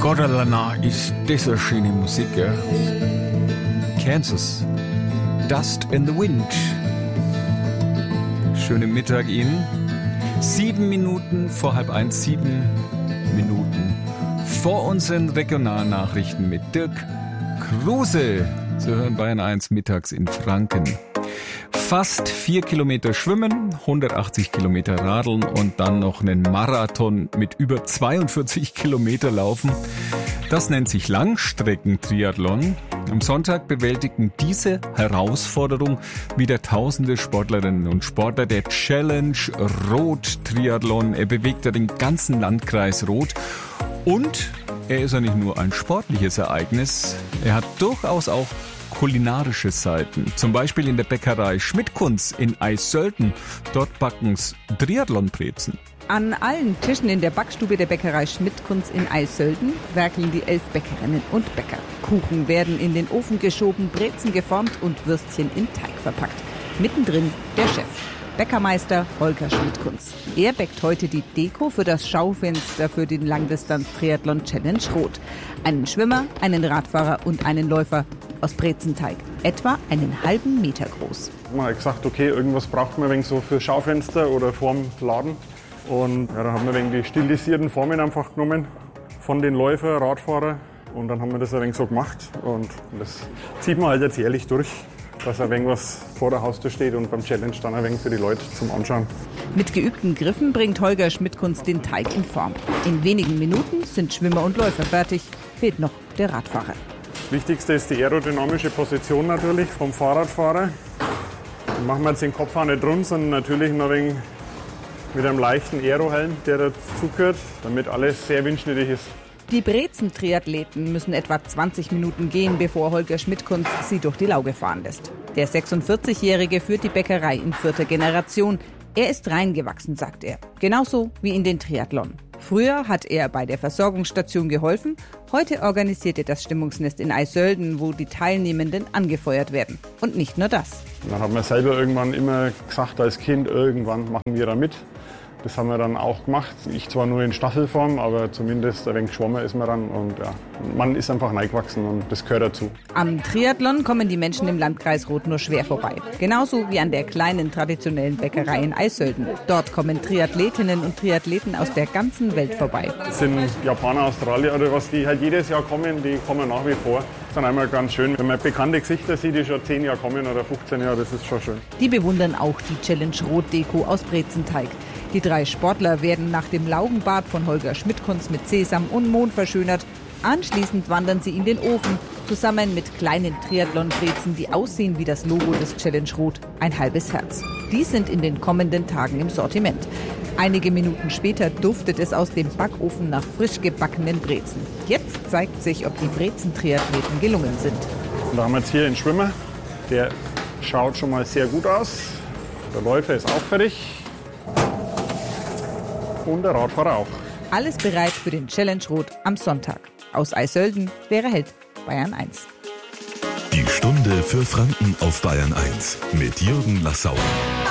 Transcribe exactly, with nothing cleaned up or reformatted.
Gottalana, ist das eine schöne Musik, ja? Kansas, Dust in the Wind. Schönen Mittag Ihnen. Sieben Minuten vor halb eins, sieben Minuten vor unseren Regionalnachrichten mit Dirk Kruse. Sie hören Bayern eins mittags in Franken. Fast vier Kilometer schwimmen, hundertachtzig Kilometer radeln und dann noch einen Marathon mit über zweiundvierzig Kilometer laufen. Das nennt sich Langstreckentriathlon. Am Sonntag bewältigten diese Herausforderung wieder tausende Sportlerinnen und Sportler der Challenge Rot Triathlon. Er bewegte den ganzen Landkreis Rot und er ist ja nicht nur ein sportliches Ereignis, er hat durchaus auch kulinarische Seiten. Zum Beispiel in der Bäckerei Schmidtkunz in Eissölden. Dort backen's Triathlon-Brezen. An allen Tischen in der Backstube der Bäckerei Schmidtkunz in Eissölden werkeln die elf Bäckerinnen und Bäcker. Kuchen werden in den Ofen geschoben, Brezen geformt und Würstchen in Teig verpackt. Mittendrin der Chef, Bäckermeister Holger Schmidtkunz. Er bäckt heute die Deko für das Schaufenster für den Langdistanz-Triathlon Challenge Rot. Einen Schwimmer, einen Radfahrer und einen Läufer aus Brezenteig. Etwa einen halben Meter groß. Man hat gesagt, okay, irgendwas braucht man wegen so für Schaufenster oder vorm Laden. Und ja, dann haben wir wegen die stilisierten Formen einfach genommen von den Läufer, Radfahrer. Und dann haben wir das ein wenig so gemacht. Und das zieht man halt jetzt jährlich durch, dass ein wenig was vor der Haustür steht und beim Challenge dann ein wenig für die Leute zum Anschauen. Mit geübten Griffen bringt Holger Schmidtkunz den Teig in Form. In wenigen Minuten sind Schwimmer und Läufer fertig. Fehlt noch der Radfahrer. Das Wichtigste ist die aerodynamische Position natürlich vom Fahrradfahrer. Dann machen wir jetzt den Kopf auch nicht rund, sondern natürlich noch ein wenig mit einem leichten Aerohelm, der dazugehört, damit alles sehr windschnittig ist. Die Brezen-Triathleten müssen etwa zwanzig Minuten gehen, bevor Holger Schmidtkunz sie durch die Lauge fahren lässt. Der sechsundvierzig-Jährige führt die Bäckerei in vierter Generation. Er ist reingewachsen, sagt er. Genauso wie in den Triathlon. Früher hat er bei der Versorgungsstation geholfen. Heute organisiert er das Stimmungsnest in Eissölden, wo die Teilnehmenden angefeuert werden. Und nicht nur das. Dann hat man selber irgendwann immer gesagt als Kind, irgendwann machen wir da mit. Das haben wir dann auch gemacht. Ich zwar nur in Staffelform, aber zumindest ein wenig geschwommen ist man dann. Und ja, man ist einfach reingewachsen und das gehört dazu. Am Triathlon kommen die Menschen im Landkreis Rot nur schwer vorbei. Genauso wie an der kleinen traditionellen Bäckerei in Eissölden. Dort kommen Triathletinnen und Triathleten aus der ganzen Welt vorbei. Das sind Japaner, Australier oder was, die halt jedes Jahr kommen, die kommen nach wie vor. Das ist dann einmal ganz schön, wenn man bekannte Gesichter sieht, die schon zehn Jahre kommen oder fünfzehn Jahre, das ist schon schön. Die bewundern auch die Challenge Rot Deko aus Brezenteig. Die drei Sportler werden nach dem Laugenbad von Holger Schmidtkunz mit Sesam und Mohn verschönert. Anschließend wandern sie in den Ofen, zusammen mit kleinen Triathlon-Brezen, die aussehen wie das Logo des Challenge Rot, ein halbes Herz. Die sind in den kommenden Tagen im Sortiment. Einige Minuten später duftet es aus dem Backofen nach frisch gebackenen Brezen. Jetzt zeigt sich, ob die Brezen-Triathleten gelungen sind. Und da haben wir jetzt hier den Schwimmer. Der schaut schon mal sehr gut aus. Der Läufer ist auch fertig. Und der Radfahrer auch. Alles bereit für den Challenge Rot am Sonntag. Aus Eissölden, Vera Held, Bayern eins. Die Stunde für Franken auf Bayern eins mit Jürgen Lassauer.